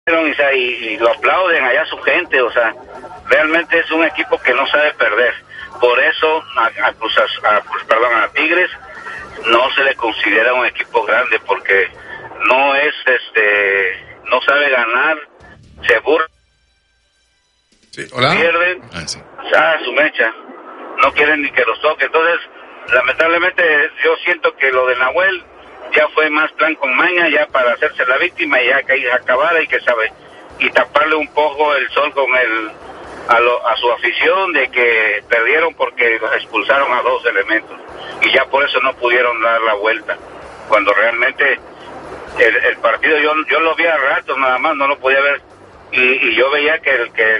y lo aplauden allá su gente, o sea, realmente es un equipo que no sabe perder. Por eso a Tigres no se le considera un equipo grande, porque no es no sabe ganar, se burla. Sí, hola. Pierden, sí. Su mecha, no quieren ni que los toque. Entonces, lamentablemente, yo siento que lo de Nahuel ya fue más plan con maña, ya para hacerse la víctima y ya que acabara y taparle un poco el sol con a su afición de que perdieron porque los expulsaron a 2 elementos y ya por eso no pudieron dar la vuelta, cuando realmente el partido yo lo vi a ratos nada más, no lo podía ver. Y yo veía que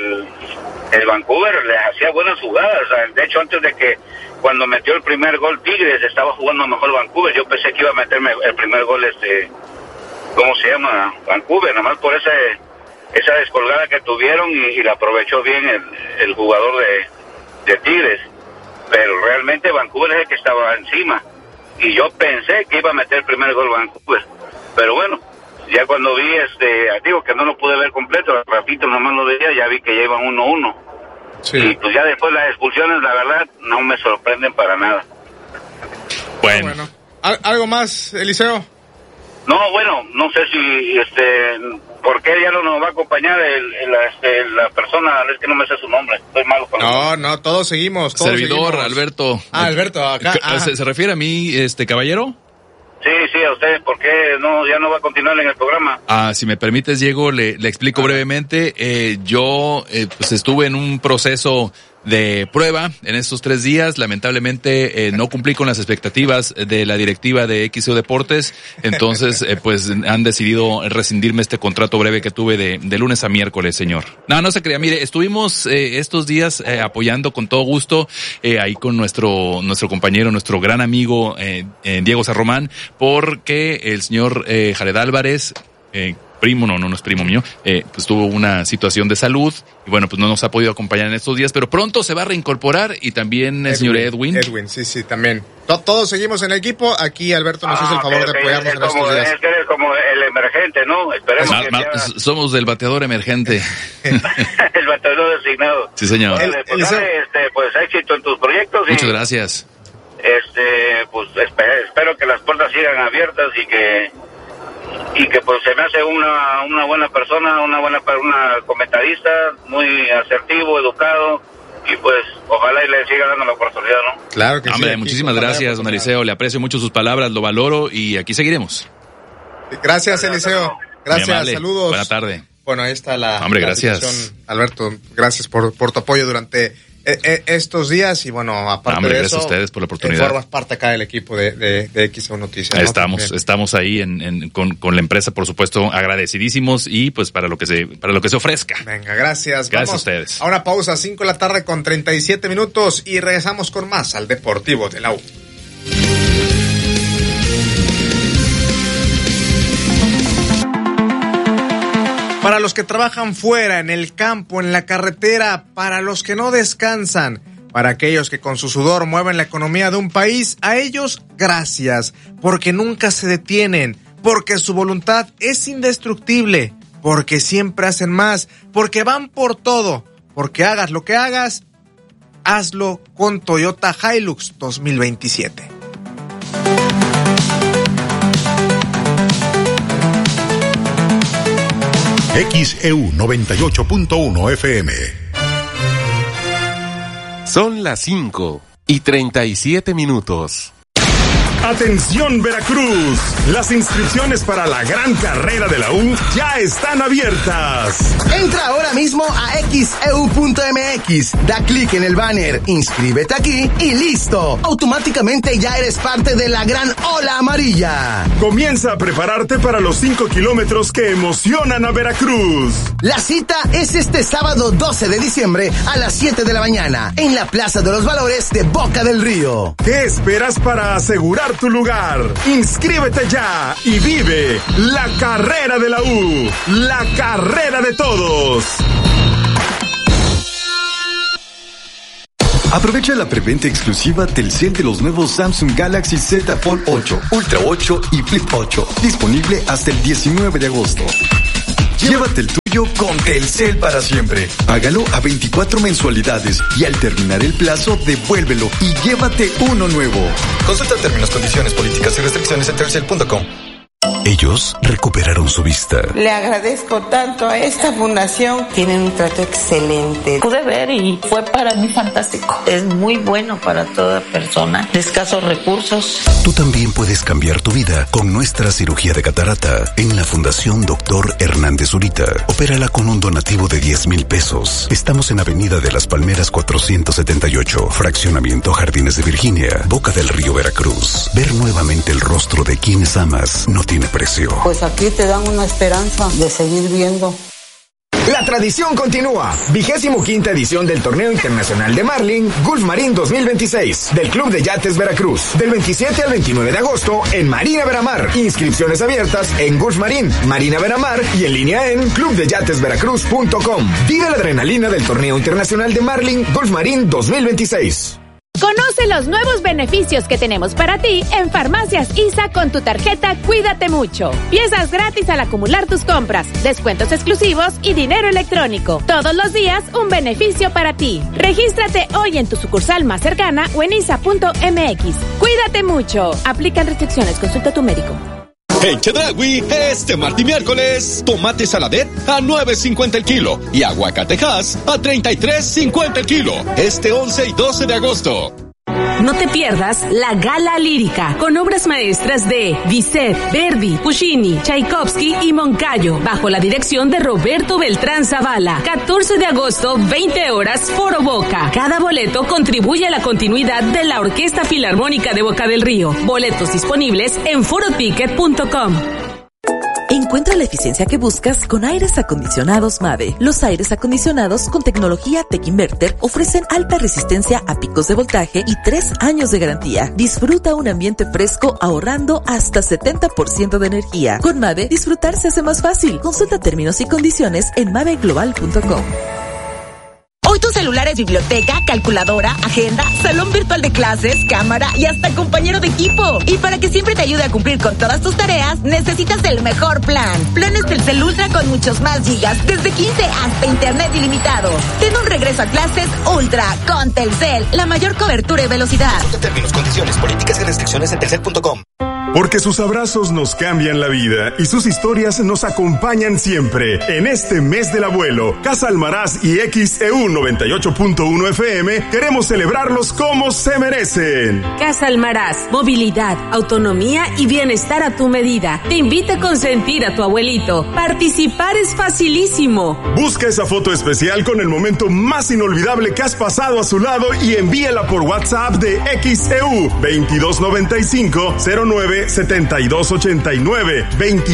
el Vancouver le hacía buenas jugadas. O sea, de hecho, antes de que cuando metió el primer gol Tigres, estaba jugando mejor Vancouver. Yo pensé que iba a meterme el primer gol ¿cómo se llama? Vancouver, nada más por esa descolgada que tuvieron y la aprovechó bien el jugador de Tigres. Pero realmente Vancouver es el que estaba encima. Y yo pensé que iba a meter el primer gol Vancouver. Pero bueno, ya cuando vi digo que no lo pude ver completo, rapidito nomás lo veía, ya vi que ya iban 1-1. Sí. Y pues ya después las expulsiones, la verdad, no me sorprenden para nada. Bueno. ¿Algo más, Eliseo? No, bueno, no sé si, ¿por qué ya no nos va a acompañar la persona? Es que no me sé su nombre, estoy malo con No, todos seguimos. Servidor, Alberto. Alberto, acá. ¿Se refiere a mí, caballero? Sí, a ustedes, ¿por qué ya no va a continuar en el programa? Si me permites, Diego, le explico brevemente. Yo pues estuve en un proceso de prueba en estos 3 días. Lamentablemente no cumplí con las expectativas de la directiva de XEU Deportes. Entonces, pues han decidido rescindirme este contrato breve que tuve de lunes a miércoles, señor. No se crea. Mire, estuvimos estos días apoyando con todo gusto ahí con nuestro compañero, nuestro gran amigo Diego Sarromán, porque el señor Jared Álvarez, primo, no es primo mío, pues tuvo una situación de salud y bueno, pues no nos ha podido acompañar en estos días, pero pronto se va a reincorporar y también el señor Edwin. Edwin, sí, también. Todos seguimos en el equipo. Aquí Alberto nos hizo el favor de apoyarnos en estos días. Es que eres como el emergente, ¿no? Esperemos somos del bateador emergente. El bateador designado. Sí, señor. Pues éxito en tus proyectos. Muchas gracias. Pues espero que las puertas sigan abiertas y que pues se me hace una buena persona, una comentarista, muy asertivo, educado, y pues ojalá y le siga dando la oportunidad, ¿no? Claro que sí. Hombre, muchísimas gracias, don Eliseo, le aprecio mucho sus palabras, lo valoro y aquí seguiremos. Gracias, Eliseo. Gracias, saludos. Buena tarde. Bueno, ahí está la gracias. Alberto, gracias por tu apoyo durante estos días y bueno, aparte de eso, gracias a ustedes por la oportunidad. Formas parte acá del equipo de XEU Noticias, ¿no? Estamos ahí con la empresa, por supuesto, agradecidísimos y pues para lo que se ofrezca. Venga, gracias. Gracias Vamos a ustedes. A una pausa, 5:37 con 37 minutos y regresamos con más al Deportivo de la U. Para los que trabajan fuera, en el campo, en la carretera, para los que no descansan, para aquellos que con su sudor mueven la economía de un país, a ellos gracias, porque nunca se detienen, porque su voluntad es indestructible, porque siempre hacen más, porque van por todo, porque hagas lo que hagas, hazlo con Toyota Hilux 2027. XEU 98.1 FM. Son las 5:37 minutos. Atención Veracruz, las inscripciones para la gran carrera de la U ya están abiertas. Entra ahora mismo a xeu.mx, da clic en el banner, inscríbete aquí y listo. Automáticamente ya eres parte de la gran ola amarilla. Comienza a prepararte para los 5 kilómetros que emocionan a Veracruz. La cita es este sábado 12 de diciembre a las 7 de la mañana en la Plaza de los Valores de Boca del Río. ¿Qué esperas para asegurar tu lugar? Inscríbete ya y vive la carrera de la U, la carrera de todos. Aprovecha la preventa exclusiva Telcel de los nuevos Samsung Galaxy Z Fold 8, Ultra 8 y Flip 8, disponible hasta el 19 de agosto. Llévate el tuyo con Telcel para siempre. Págalo a 24 mensualidades y al terminar el plazo, devuélvelo y llévate uno nuevo. Consulta términos, condiciones, políticas y restricciones en telcel.com. Ellos recuperaron su vista. Le agradezco tanto a esta fundación. Tienen un trato excelente. Pude ver y fue para mí fantástico. Es muy bueno para toda persona de escasos recursos. Tú también puedes cambiar tu vida con nuestra cirugía de catarata en la Fundación Dr. Hernández Zurita. Opérala con un donativo de 10,000 pesos. Estamos en Avenida de las Palmeras 478, Fraccionamiento Jardines de Virginia, Boca del Río, Veracruz. Ver nuevamente el rostro de quienes amas no tiene precio. Pues aquí te dan una esperanza de seguir viendo. La tradición continúa. 25ª edición del Torneo Internacional de Marlin Gulf Marine 2026 del Club de Yates Veracruz. Del 27 al 29 de agosto en Marina Veramar. Inscripciones abiertas en Gulf Marine, Marina Veramar y en línea en clubdeyatesveracruz.com. Vive la adrenalina del Torneo Internacional de Marlin Gulf Marine 2026. Conoce los nuevos beneficios que tenemos para ti en Farmacias ISA con tu tarjeta Cuídate Mucho. Piezas gratis al acumular tus compras, descuentos exclusivos y dinero electrónico. Todos los días un beneficio para ti. Regístrate hoy en tu sucursal más cercana o en isa.mx. Cuídate mucho. Aplican restricciones. Consulta a tu médico. En Chedraui, este martes y miércoles, tomate saladet a $9.50 el kilo y aguacatejas a $33.50 el kilo. Este 11 y 12 de agosto. No te pierdas la Gala Lírica, con obras maestras de Bizet, Verdi, Puccini, Tchaikovsky y Moncayo, bajo la dirección de Roberto Beltrán Zavala. 14 de agosto, 20 horas, Foro Boca. Cada boleto contribuye a la continuidad de la Orquesta Filarmónica de Boca del Río. Boletos disponibles en foroticket.com. Encuentra la eficiencia que buscas con aires acondicionados Mave. Los aires acondicionados con tecnología Tech Inverter ofrecen alta resistencia a picos de voltaje y 3 años de garantía. Disfruta un ambiente fresco ahorrando hasta 70% de energía. Con Mave, disfrutar se hace más fácil. Consulta términos y condiciones en maveglobal.com. Hoy tu celular es biblioteca, calculadora, agenda, salón virtual de clases, cámara y hasta compañero de equipo. Y para que siempre te ayude a cumplir con todas tus tareas, necesitas el mejor plan. Planes Telcel Ultra con muchos más gigas, desde 15 hasta internet ilimitado. Ten un regreso a clases Ultra con Telcel, la mayor cobertura y velocidad. Consulta términos, condiciones, políticas y restricciones en telcel.com. Porque sus abrazos nos cambian la vida y sus historias nos acompañan siempre. En este mes del abuelo, Casa Almaraz y XEU 98.1 FM queremos celebrarlos como se merecen. Casa Almaraz, movilidad, autonomía y bienestar a tu medida. Te invita a consentir a tu abuelito. Participar es facilísimo. Busca esa foto especial con el momento más inolvidable que has pasado a su lado y envíala por WhatsApp de XEU 2295-09-7289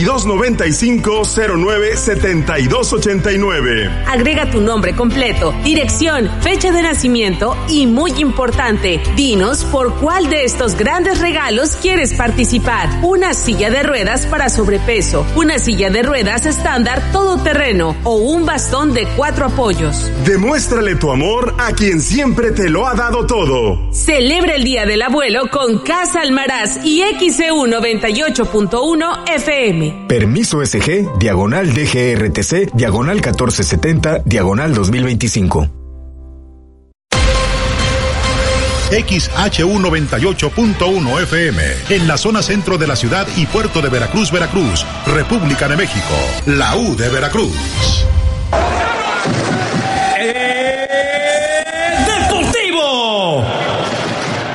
2295-09-7289. Agrega tu nombre completo, dirección, fecha de nacimiento y, muy importante, dinos por cuál de estos grandes regalos quieres participar. Una silla de ruedas para sobrepeso, una silla de ruedas estándar todoterreno o un bastón de 4 apoyos. Demuéstrale tu amor a quien siempre te lo ha dado todo. Celebra el Día del Abuelo con Casa Almaraz y XEU 98.1 FM. Permiso SG, diagonal DGRTC, diagonal 1470, diagonal 2025. XHU 98.1 FM, en la zona centro de la ciudad y puerto de Veracruz, Veracruz, República de México, la U de Veracruz.